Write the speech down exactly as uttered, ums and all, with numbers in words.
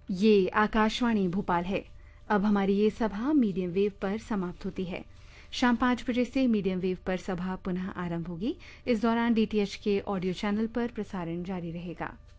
ये आकाशवाणी भोपाल है। अब हमारी ये सभा मीडियम वेव पर समाप्त होती है। शाम पाँच बजे से मीडियम वेव पर सभा पुनः आरंभ होगी। इस दौरान डीटीएच के ऑडियो चैनल पर प्रसारण जारी रहेगा।